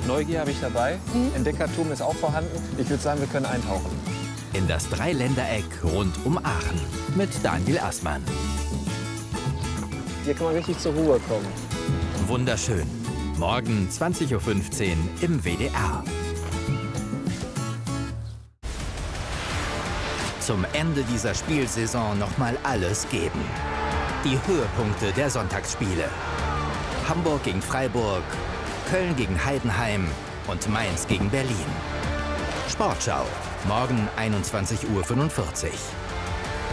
Neugier habe ich dabei. Entdeckertum ist auch vorhanden. Ich würde sagen, wir können eintauchen. In das Dreiländereck rund um Aachen mit Daniel Aßmann. Hier kann man richtig zur Ruhe kommen. Wunderschön. Morgen 20:15 Uhr im WDR. Zum Ende dieser Spielsaison nochmal alles geben. Die Höhepunkte der Sonntagsspiele. Hamburg gegen Freiburg, Köln gegen Heidenheim und Mainz gegen Berlin. Sportschau, morgen 21:45 Uhr.